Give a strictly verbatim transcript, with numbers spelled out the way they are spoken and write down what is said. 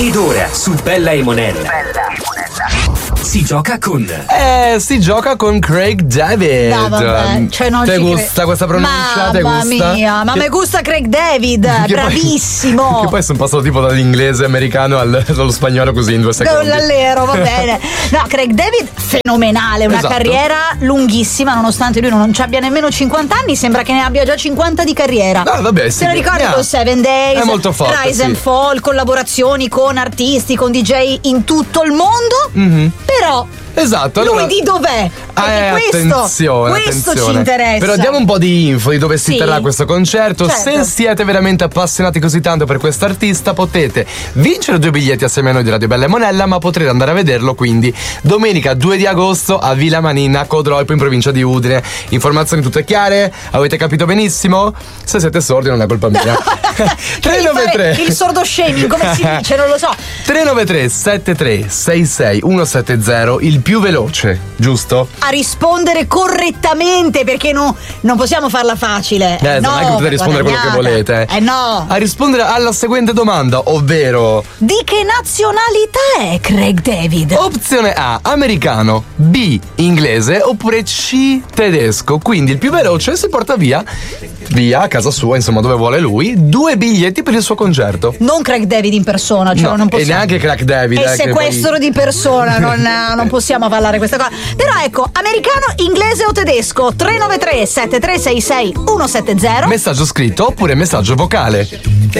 Ed ora su Bella e Monella. Bella e Monella. Si gioca con. Eh, si gioca con Craig David. No, vabbè, cioè non Ti ci gusta cre- questa pronuncia? Te Mamma gusta? mia, ma Che- mi gusta Craig David, che bravissimo. Poi, che poi sono passato tipo dall'inglese americano al, allo spagnolo così in due secondi. All'ero, va bene. No, Craig David fenomenale, una Esatto. carriera lunghissima, nonostante lui non ci abbia nemmeno cinquanta anni, sembra che ne abbia già cinquanta di carriera. Ah, vabbè, sì. Se lo ricordi Yeah. con Seven Days, È molto forte, Rise and sì. Fall, collaborazioni con artisti, con D J in tutto il mondo. Mhm. Però Esatto, lui allora. di dov'è? Perché Eh, questo, attenzione, questo attenzione. ci interessa. Però diamo un po' di info di dove si Sì. terrà questo concerto. Certo. Se siete veramente appassionati così tanto per quest'artista, potete vincere due biglietti assieme a noi di Radio Bella e Monella, ma potrete andare a vederlo quindi domenica due di agosto a Villa Manina, Codroipo, in provincia di Udine. Informazioni tutte chiare? Avete capito benissimo? Se siete sordi non è colpa mia. tre nove tre Il sordo shaming, come si dice? Non lo so. tre nove tre sette tre sei sei uno sette zero, il più veloce, giusto? A rispondere correttamente, perché no, non possiamo farla facile. Eh, non è che potete rispondere quello che volete. Eh no. A rispondere alla seguente domanda, ovvero: Di che nazionalità è Craig David? opzione A, americano, B, inglese, oppure C, tedesco. Quindi il più veloce si porta via, via a casa sua, insomma, dove vuole lui, due biglietti per il suo concerto. Non Craig David in persona, cioè No, non e possiamo. neanche Craig David. È eh, che sequestro poi- di persona, non, non possiamo avallare questa cosa. Però ecco, americano, inglese o tedesco? tre nove tre sette tre sei sei uno sette zero. Messaggio scritto oppure messaggio vocale.